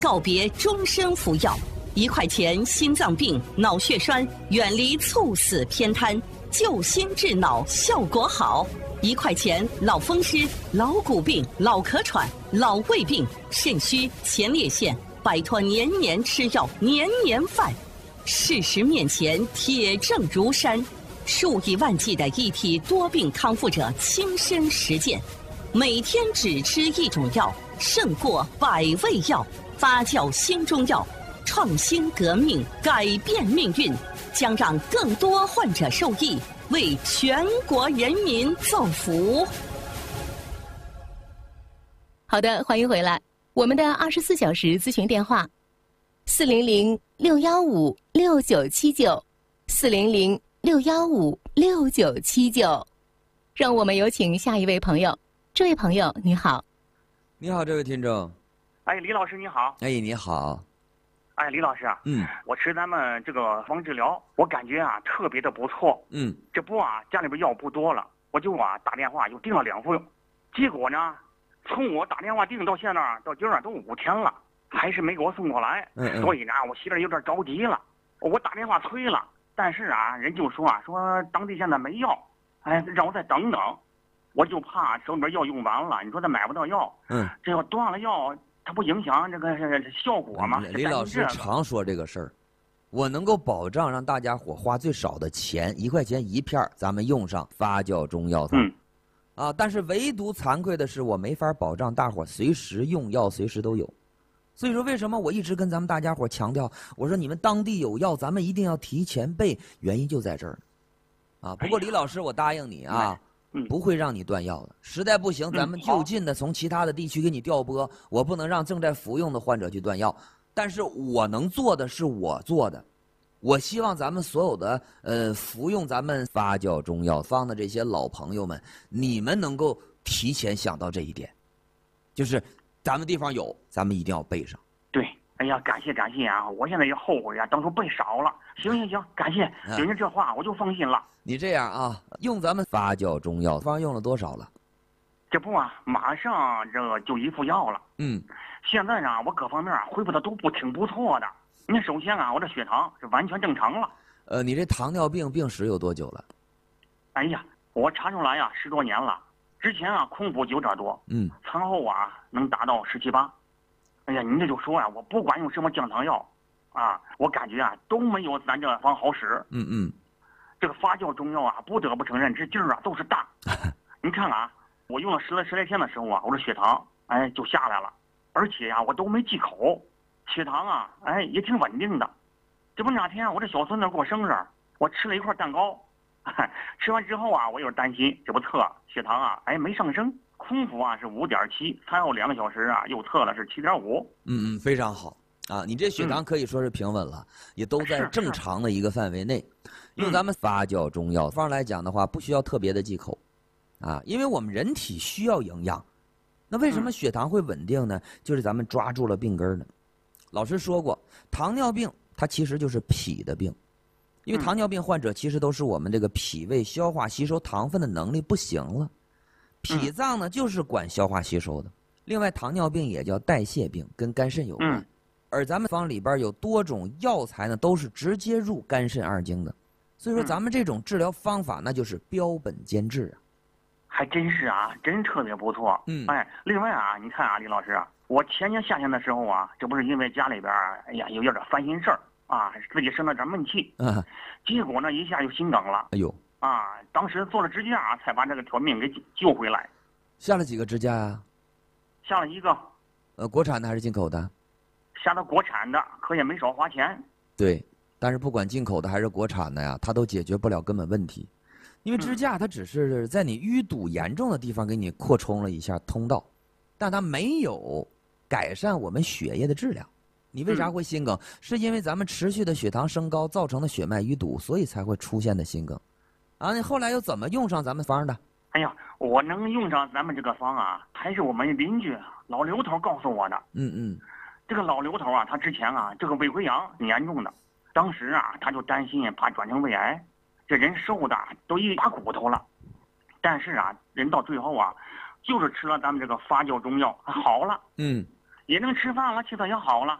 告别终身服药，1块钱心脏病、脑血栓，远离猝死偏瘫，救心治脑效果好。1块钱老风湿、老骨病、老咳喘、老胃病、肾虚、前列腺，摆脱年年吃药、年年犯。事实面前，铁证如山，数以万计的一体多病康复者亲身实践，每天只吃一种药，胜过100味药。发酵新中药，创新革命，改变命运，将让更多患者受益，为全国人民造福。 好的，欢迎回来。我们的24小时咨询电话：400-615-6979，400-615-6979。让我们有请下一位朋友。这位朋友，你好。 你好，这位听众。 哎，李老师你好。 哎，你好。 哎，李老师啊，我吃咱们这个方治疗，我感觉啊特别的不错。这不啊，家里边药不多了，我就啊打电话又订了2副，结果呢，从我打电话订到现在到今儿都5天了，还是没给我送过来。所以呢，我心里有点着急了。我打电话催了，但是啊，人就说当地现在没药，哎，让我再等等。我就怕手里边药用完了，你说他买不到药，这要断了药。它不影响这个效果吗？ 李老师常说这个事儿，我能够保障让大家伙花最少的钱，1块钱1片，咱们用上发酵中药汤。但是唯独惭愧的是，我没法保障大伙随时用药，随时都有。所以说，为什么我一直跟咱们大家伙强调，我说你们当地有药，咱们一定要提前备，原因就在这儿。不过李老师，我答应你啊。不会让你断药的，实在不行，咱们就近的从其他的地区给你调拨。我不能让正在服用的患者去断药，但是我能做的是我做的。我希望咱们所有的服用咱们发酵中药方的这些老朋友们，你们能够提前想到这一点，就是咱们地方有，咱们一定要备上。 对，哎呀，感谢啊！我现在也后悔啊，当初备少了。行，感谢，有您这话我就放心了。 你这样啊，用咱们发酵中药方用了多少了？ 这不啊，马上这个就1副药了。现在呢，我各方面恢复的都挺不错的。你看，首先啊，我这血糖是完全正常了。 你这糖尿病病史有多久了？ 哎呀，我查出来呀，10多年了。之前啊，空腹9点多，餐后啊能达到17、18。哎呀，您这就说呀，我不管用什么降糖药，我感觉啊都没有咱这方好使。这个发酵中药啊，不得不承认这劲儿啊都是大。你看啊，我用了10来天的时候啊，我这血糖就下来了，而且呀我都没忌口，血糖啊也挺稳定的。这不哪天我这小孙子过生日，我吃了一块蛋糕，吃完之后啊，我有点担心，这不测血糖啊没上升，空腹啊是5.7，餐后2个小时啊又测了是7.5。 非常好。你这血糖可以说是平稳了，也都在正常的一个范围内。用咱们发酵中药方来讲的话，不需要特别的忌口，因为我们人体需要营养。那为什么血糖会稳定呢？就是咱们抓住了病根呢。老师说过，糖尿病它其实就是脾的病，因为糖尿病患者其实都是我们这个脾胃消化吸收糖分的能力不行了，脾脏呢就是管消化吸收的。另外，糖尿病也叫代谢病，跟肝肾有关。而咱们方里边有多种药材呢，都是直接入肝肾2经的。所以说，咱们这种治疗方法那就是标本兼治啊。 还真是啊，真特别不错。另外啊，你看啊，李老师啊，我前年夏天的时候啊，这不是因为家里边有点烦心事儿自己生了点闷气，结果呢一下就心梗了。当时做了支架才把这个条命给救回来。 下了几个支架呀？ 下了1个。 国产的还是进口的？ 下的国产的，可也没少花钱。 对，但是不管进口的还是国产的呀，它都解决不了根本问题。因为支架它只是在你淤堵严重的地方给你扩充了一下通道，但它没有改善我们血液的质量。你为啥会心梗？是因为咱们持续的血糖升高造成的血脉淤堵，所以才会出现的心梗。你后来又怎么用上咱们方的？ 哎呀，我能用上咱们这个方还是我们邻居老刘头告诉我的。这个老刘头他之前这个胃溃疡挺严重的，当时他就担心怕转成胃癌，这人瘦的都一把骨头了。但是人到最后就是吃了咱们这个发酵中药好了。 也能吃饭了，气色也好了。